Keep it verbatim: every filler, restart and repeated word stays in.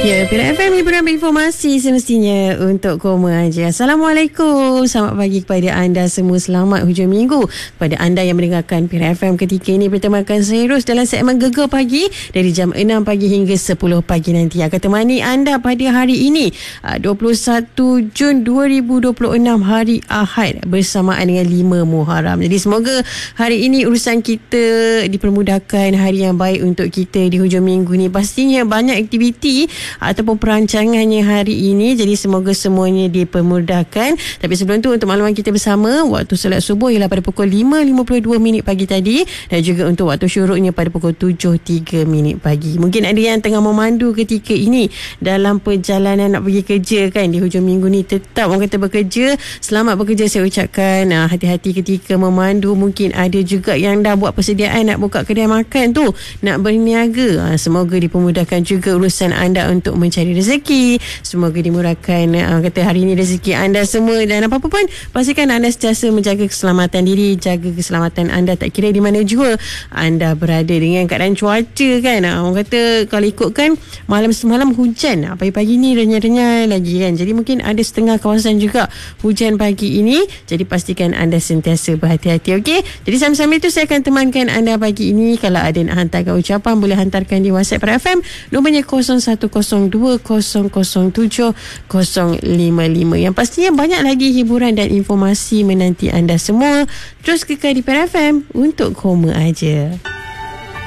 Ya, Pira F M hiburan berinformasi semestinya untuk koma aja. Assalamualaikum. Selamat pagi kepada anda semua. Selamat hujung minggu kepada anda yang mendengarkan Pira F M ketika ini. Bertemakan Seirus dalam segmen Gegar Pagi dari jam enam pagi hingga sepuluh pagi nanti. Akan temani anda pada hari ini, dua puluh satu Jun dua ribu dua puluh enam, hari Ahad, bersamaan dengan lima Muharram. Jadi semoga hari ini urusan kita dipermudahkan, hari yang baik untuk kita di hujung minggu ni. Pastinya banyak aktiviti ataupun perancangannya hari ini, jadi semoga semuanya dipermudahkan. Tapi sebelum tu, untuk makluman kita bersama, waktu solat subuh ialah pada pukul lima lima puluh dua minit pagi tadi, dan juga untuk waktu syuruknya pada pukul tujuh tiga minit pagi. Mungkin ada yang tengah memandu ketika ini dalam perjalanan nak pergi kerja kan, di hujung minggu ni tetap orang kata bekerja. Selamat bekerja saya ucapkan. Nah, hati-hati ketika memandu. Mungkin ada juga yang dah buat persediaan nak buka kedai makan tu, nak berniaga. Semoga dipermudahkan juga urusan anda untuk mencari rezeki. Semoga dimurahkan uh, kata hari ini rezeki anda semua. Dan apa-apa pun, pastikan anda sentiasa menjaga keselamatan diri, jaga keselamatan anda tak kira di mana jua anda berada. Dengan keadaan cuaca kan, uh, orang kata kalau ikutkan malam semalam hujan, uh, pagi-pagi ni renyai-renyai lagi kan. Jadi mungkin ada setengah kawasan juga hujan pagi ini. Jadi pastikan anda sentiasa berhati-hati, okey? Jadi sambil-sambil itu saya akan temankan anda pagi ini. Kalau ada nak hantarkan ucapan, boleh hantarkan di WhatsApp Pira F M. Nombornya kosong satu kosong dua kosong kosong tujuh kosong lima lima. Yang pastinya banyak lagi hiburan dan informasi menanti anda semua. Terus kekal di Pira F M untuk koma aja.